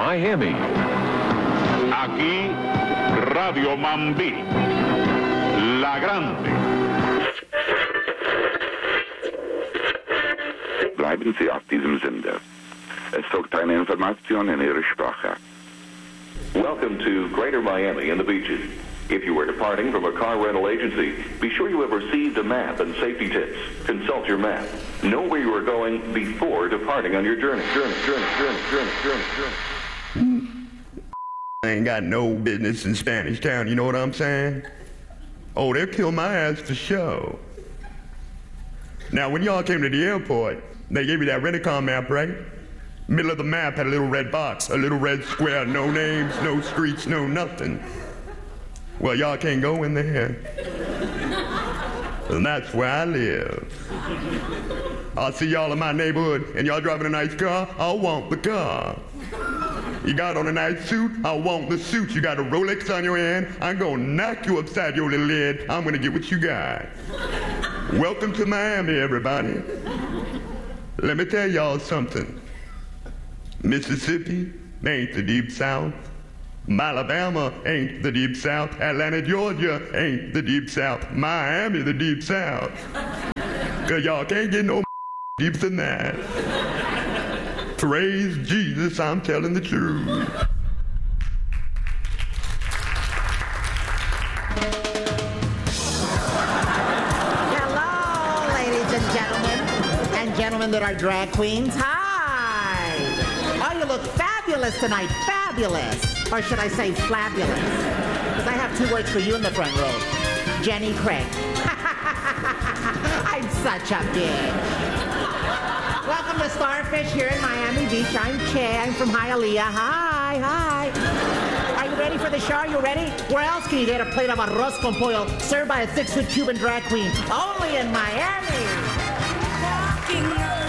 Miami. Aquí, Radio Mambí, La Grande. Bleiben Sie auf diesem Sender. Es folgt eine Information in Ihrer Sprache. Welcome to Greater Miami and the beaches. If you are departing from a car rental agency, be sure you have received a map and safety tips. Consult your map. Know where you are going before departing on your journey. I ain't got no business in Spanish Town, you know what I'm saying? Oh, they'll kill my ass for sure. Now, when y'all came to the airport, they gave you that Rent-A-Car map, right? Middle of the map had a little red box, a little red square, no names, no streets, no nothing. Well, y'all can't go in there. And that's where I live. I'll see y'all in my neighborhood, and y'all driving a nice car, I'll want the car. You got on a nice suit, I want the suit. You got a Rolex on your hand, I'm gonna knock you upside your little head. I'm gonna get what you got. Welcome to Miami, everybody. Let me tell y'all something. Mississippi ain't the Deep South. Alabama ain't the Deep South. Atlanta, Georgia ain't the Deep South. Miami, the Deep South. Cause y'all can't get no deeper than that. Praise Jesus, I'm telling the truth. Hello, ladies and gentlemen that are drag queens. Hi! Oh, you look fabulous tonight. Fabulous. Or should I say flabulous? Because I have 2 words for you in the front row. Jenny Craig. I'm such a bitch. Welcome to Starfish here in Miami Beach. I'm Che. I'm from Hialeah. Hi. Are you ready for the show? Are you ready? Where else can you get a plate of arroz con pollo served by a 6-foot Cuban drag queen? Only in Miami.